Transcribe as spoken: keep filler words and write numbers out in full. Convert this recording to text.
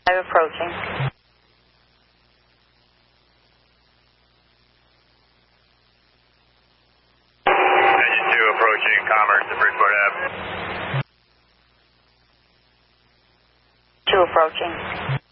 I'm approaching. Engine two approaching Commerce to Bridgeport Avenue. Two approaching.